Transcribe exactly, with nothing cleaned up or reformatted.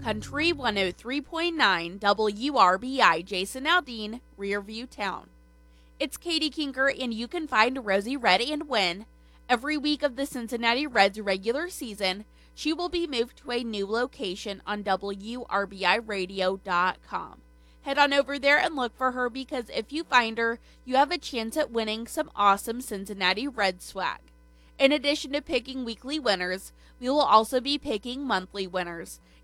Country one oh three point nine W R B I Jason Aldean, Rearview Town. It's Katie Kinker, and you can find Rosie Red and win. Every week of the Cincinnati Reds regular season, she will be moved to a new location on W R B I radio dot com. Head on over there and look for her, because if you find her, you have a chance at winning some awesome Cincinnati Red swag. In addition to picking weekly winners, we will also be picking monthly winners.